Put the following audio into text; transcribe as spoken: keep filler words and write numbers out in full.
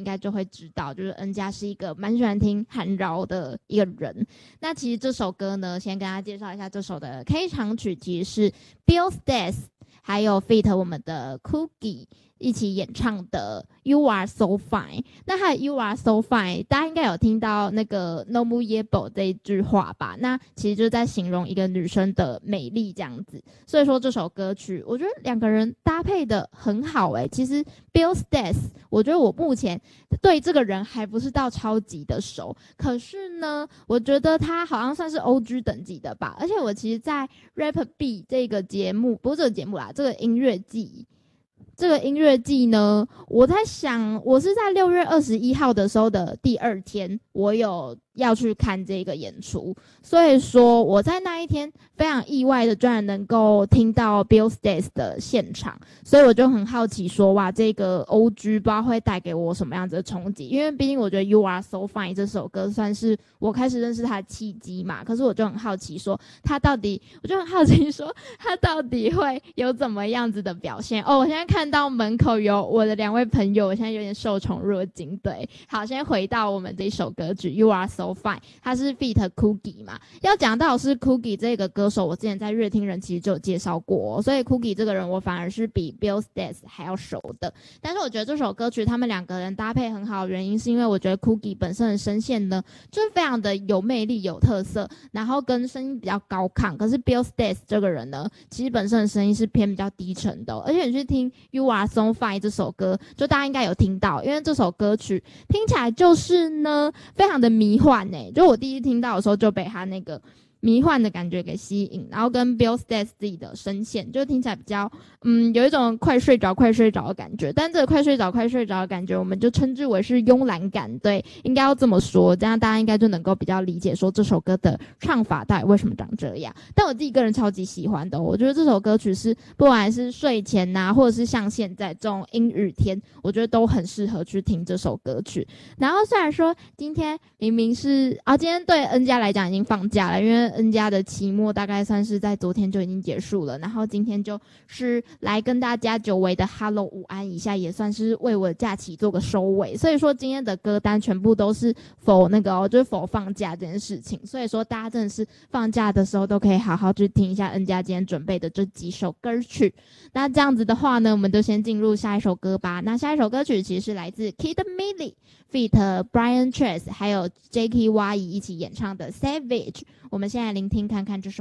应该就会知道，就是恩佳是一个蛮喜欢听韩饶的一个人。那其实这首歌呢，先跟大家介绍一下，这首的开场曲其实是 Bill Stairs 还有 feat 我们的 Cookie 一起演唱的 You Are So Fine。 那他的 You Are So Fine 大家应该有听到那个 No Mu Yebo 这一句话吧，那其实就是在形容一个女生的美丽这样子。所以说这首歌曲我觉得两个人搭配的很好诶、欸、其实 Bill Stairs 我觉得我目前对这个人还不是到超级的熟，可是呢我觉得他好像算是 O G 等级的吧。而且我其实在 Rap B 这个节目，不是这个节目啦，这个音乐季这个音乐季呢，我在想我是在六月二十一号的时候的第二天我有要去看这个演出，所以说我在那一天非常意外的居然能够听到 Bill Stairs 的现场，所以我就很好奇说哇这个 O G 不知道会带给我什么样子的冲击。因为毕竟我觉得 You Are So Fine 这首歌算是我开始认识他的契机嘛，可是我就很好奇说他到底我就很好奇说他到底会有怎么样子的表现。哦，我现在看到门口有我的两位朋友，我现在有点受宠若惊。对，好，先回到我们这一首歌曲 You Are So Fine， 它是 feat Cookie 嘛。要讲到是 Cookie 这个歌手，我之前在乐听人其实就有介绍过、哦、所以 Cookie 这个人我反而是比 Bill Stairs 还要熟的。但是我觉得这首歌曲他们两个人搭配很好的原因是因为我觉得 Cookie 本身的声线呢就是非常的有魅力有特色，然后跟声音比较高亢。可是 Bill Stairs 这个人呢其实本身的声音是偏比较低沉的、哦、而且你去听 You Are So Fine 这首歌，就大家应该有听到，因为这首歌曲听起来就是呢非常的迷幻耶、欸、就我第一听到的时候就被他那个迷幻的感觉给吸引，然后跟 Bill Stairs 自己的声线就听起来比较嗯有一种快睡着快睡着的感觉，但这个快睡着快睡着的感觉我们就称之为是慵懒感。对，应该要这么说，这样大家应该就能够比较理解说这首歌的唱法到底为什么长这样。但我自己个人超级喜欢的、哦、我觉得这首歌曲是不管是睡前啊或者是像现在这种阴雨天，我觉得都很适合去听这首歌曲。然后虽然说今天明明是啊，今天对恩佳来讲已经放假了，因为恩佳的期末大概算是在昨天就已经结束了，然后今天就是来跟大家久违的 Hello 午安一下，也算是为我的假期做个收尾。所以说今天的歌单全部都是否那个、哦、就是否放假这件事情，所以说大家真的是放假的时候都可以好好去听一下恩佳今天准备的这几首歌曲。那这样子的话呢，我们就先进入下一首歌吧。那下一首歌曲其实是来自 Kid Millie feat Brian Trace 还有 J K Y 一起演唱的 Savage， 我们先来聆听看看这首